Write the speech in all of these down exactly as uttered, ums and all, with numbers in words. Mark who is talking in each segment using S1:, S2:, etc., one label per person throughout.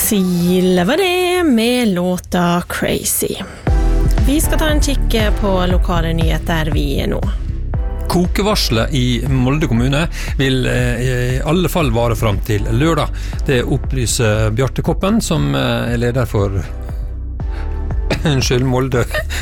S1: Sile var det med låta Crazy. Vi skal ta en kikk på lokale nyheter vi er nå.
S2: Kokevarslet i Molde kommune vil i alle fall vare frem til lørdag. Det opplyser Bjarte Koppen, som er leder for Unnskyld, Molde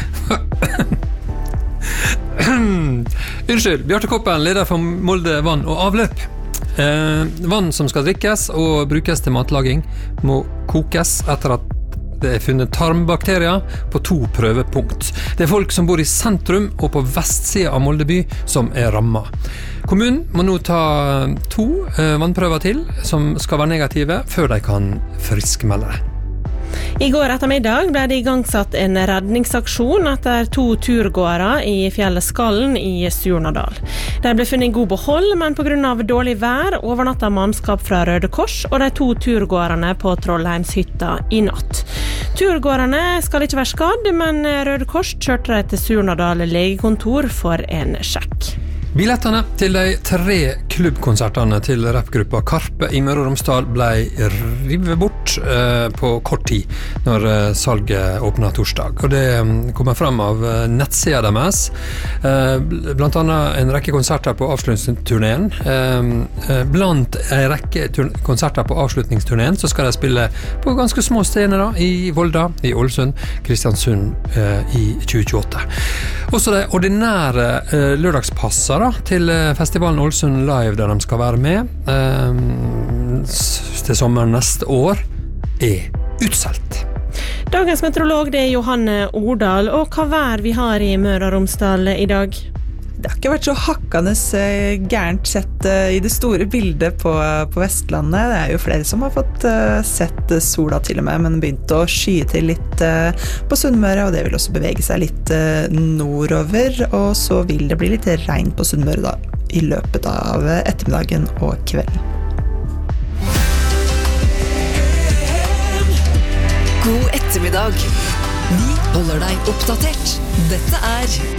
S2: Unnskyld, Bjarte Koppen, leder for Molde vann og avløp. Eh, vann som skal drikkes og brukes til matlaging må kokes etter at det er funnet tarmbakterier på to prøvepunkt. Det er folk som bor i sentrum og på vestsiden av Molde by som er rammet. Kommunen må nå ta to eh, vannprøver til som skal være negative før de kan friskmelde det.
S1: I går ettermiddag ble det igangsatt en redningsaksjon etter to turgåere i fjellet Skallen i Surnadal. De ble funnet i god behold, men på grunn av dårlig vær overnattet mannskap fra Røde Kors og de to turgåerne på Trollheimshytta i natt. Turgåerne skal ikke være skadd, men Røde Kors kjørte de til Surnadal legekontor for en sjekk.
S2: Billettene til de tre klubbkonsertene til rappgruppa Karpe i Møre og Romsdal ble rivet bort eh, på kort tid når eh, salget åpnet torsdag. Og det um, kommer frem av uh, nettsida deres. Eh, blant annet en rekke konserter på avslutningsturneen. Eh, blant en rekke konserter på avslutningsturneen så skal de spille på ganske små scener da, i Volda, i Ålesund, Kristiansund eh, i tjue tjueåtte. Også de ordinære eh, lørdagspasser til festivalen Ålesund Live der de skal være med um, til sommeren neste år er utsolgt.
S1: Dagens meteorolog det er Johanne Ordal, og hva vær vi har i Møre og Romsdal i dag?
S3: Det har ikke vært så hakkende gærent sett i det store bildet på, på Vestlandet. Det er jo flere som har fått sett sola til og med, men begynt å sky til litt på Sunnmøre, og det vil også bevege seg litt nordover, og så vil det bli litt regn på Sunnmøre da, i løpet av ettermiddagen og kvelden.
S4: God ettermiddag. Vi holder deg oppdatert. Dette er